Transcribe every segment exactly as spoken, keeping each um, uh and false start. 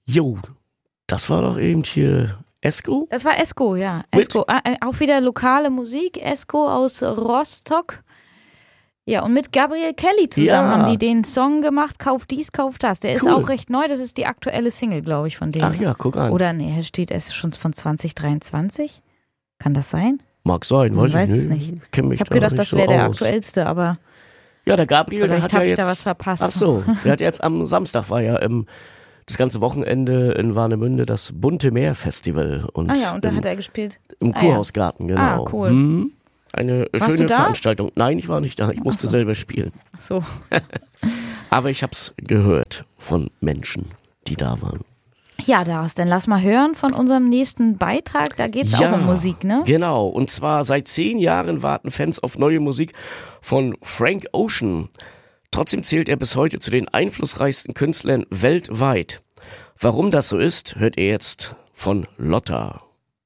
Jo, das war doch eben hier Esko? Das war Esko, ja. Esko, äh, auch wieder lokale Musik. Esko aus Rostock. Ja, und mit Gabriel Kelly zusammen ja. haben die den Song gemacht, Kauf dies, kauf das. Der cool. ist auch recht neu, das ist die aktuelle Single, glaube ich, von denen. Ach ja, guck an. Oder nee, hier steht es schon von zwanzig dreiundzwanzig. Kann das sein? Mag sein, weiß, weiß ich es nicht. nicht. Kenn mich ich habe da gedacht, nicht das so wäre der aus. aktuellste, aber ja, der Gabriel, der vielleicht hat habe ja ich jetzt, da was verpasst. Ach so, der hat jetzt am Samstag war ja im, das ganze Wochenende in Warnemünde das Bunte Meer Festival. Und ah ja, und da im, hat er gespielt. Im ah, Kurhausgarten, genau. Ah, cool. Hm, eine Warst schöne du da? Veranstaltung. Nein, ich war nicht da, ich musste so. selber spielen. Ach so. Aber ich hab's gehört von Menschen, die da waren. Ja, Darius, dann lass mal hören von unserem nächsten Beitrag. Da geht's ja, auch um Musik, ne? Genau. Und zwar seit zehn Jahren warten Fans auf neue Musik von Frank Ocean. Trotzdem zählt er bis heute zu den einflussreichsten Künstlern weltweit. Warum das so ist, hört ihr jetzt von Lotta.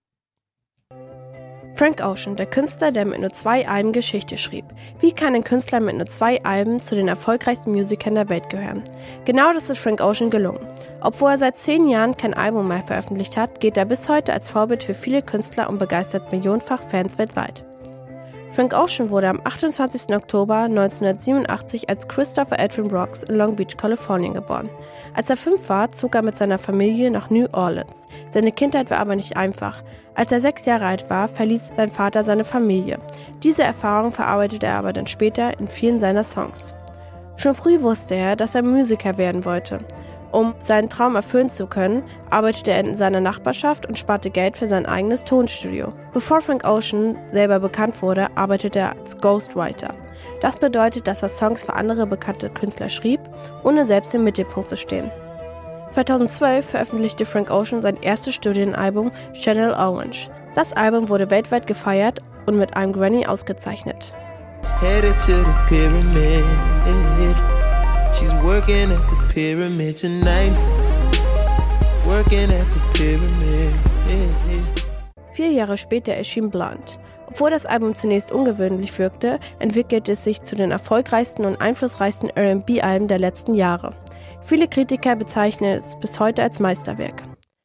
Frank Ocean, der Künstler, der mit nur zwei Alben Geschichte schrieb. Wie kann ein Künstler mit nur zwei Alben zu den erfolgreichsten Musikern der Welt gehören? Genau das ist Frank Ocean gelungen. Obwohl er seit zehn Jahren kein Album mehr veröffentlicht hat, gilt er bis heute als Vorbild für viele Künstler und begeistert millionenfach Fans weltweit. Frank Ocean wurde am achtundzwanzigsten Oktober neunzehnhundertsiebenundachtzig als Christopher Edwin Brooks in Long Beach, Kalifornien geboren. Als er fünf war, zog er mit seiner Familie nach New Orleans. Seine Kindheit war aber nicht einfach. Als er sechs Jahre alt war, verließ sein Vater seine Familie. Diese Erfahrung verarbeitete er aber dann später in vielen seiner Songs. Schon früh wusste er, dass er Musiker werden wollte. Um seinen Traum erfüllen zu können, arbeitete er in seiner Nachbarschaft und sparte Geld für sein eigenes Tonstudio. Bevor Frank Ocean selber bekannt wurde, arbeitete er als Ghostwriter. Das bedeutet, dass er Songs für andere bekannte Künstler schrieb, ohne selbst im Mittelpunkt zu stehen. zweitausendzwölf veröffentlichte Frank Ocean sein erstes Studienalbum Channel Orange. Das Album wurde weltweit gefeiert und mit einem Grammy ausgezeichnet. Headed to the pyramid. She's working at the pyramid tonight. Working at the pyramid. Vier Jahre später erschien Blonde. Obwohl das Album zunächst ungewöhnlich wirkte, entwickelte es sich zu den erfolgreichsten und einflussreichsten R and B-Alben der letzten Jahre. Viele Kritiker bezeichnen es bis heute als Meisterwerk.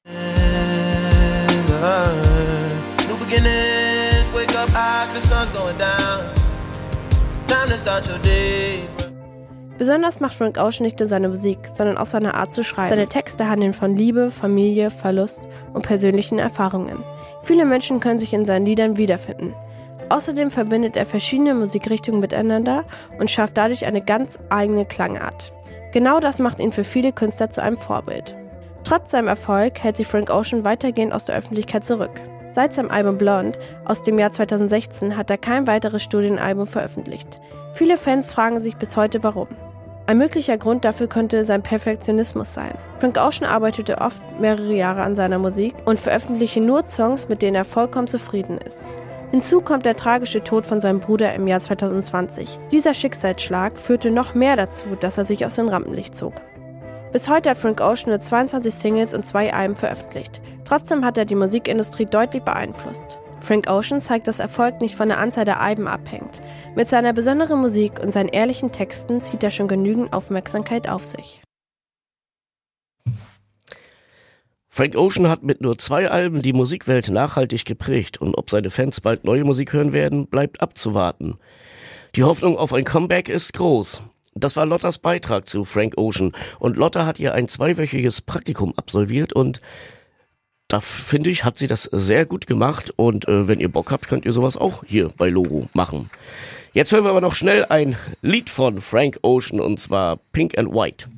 New beginnings, wake up high, the sun's going down. Time to start your day. Besonders macht Frank Ocean nicht nur seine Musik, sondern auch seine Art zu schreiben. Seine Texte handeln von Liebe, Familie, Verlust und persönlichen Erfahrungen. Viele Menschen können sich in seinen Liedern wiederfinden. Außerdem verbindet er verschiedene Musikrichtungen miteinander und schafft dadurch eine ganz eigene Klangart. Genau das macht ihn für viele Künstler zu einem Vorbild. Trotz seinem Erfolg hält sich Frank Ocean weitergehend aus der Öffentlichkeit zurück. Seit seinem Album Blonde aus dem Jahr zweitausendsechzehn hat er kein weiteres Studienalbum veröffentlicht. Viele Fans fragen sich bis heute, warum. Ein möglicher Grund dafür könnte sein Perfektionismus sein. Frank Ocean arbeitete oft mehrere Jahre an seiner Musik und veröffentlichte nur Songs, mit denen er vollkommen zufrieden ist. Hinzu kommt der tragische Tod von seinem Bruder im Jahr zweitausendzwanzig. Dieser Schicksalsschlag führte noch mehr dazu, dass er sich aus dem Rampenlicht zog. Bis heute hat Frank Ocean nur zweiundzwanzig Singles und zwei Alben veröffentlicht. Trotzdem hat er die Musikindustrie deutlich beeinflusst. Frank Ocean zeigt, dass Erfolg nicht von der Anzahl der Alben abhängt. Mit seiner besonderen Musik und seinen ehrlichen Texten zieht er schon genügend Aufmerksamkeit auf sich. Frank Ocean hat mit nur zwei Alben die Musikwelt nachhaltig geprägt und ob seine Fans bald neue Musik hören werden, bleibt abzuwarten. Die Hoffnung auf ein Comeback ist groß. Das war Lottas Beitrag zu Frank Ocean und Lotta hat hier ein zweiwöchiges Praktikum absolviert und da finde ich, hat sie das sehr gut gemacht und äh, wenn ihr Bock habt, könnt ihr sowas auch hier bei Logo machen. Jetzt hören wir aber noch schnell ein Lied von Frank Ocean und zwar Pink and White.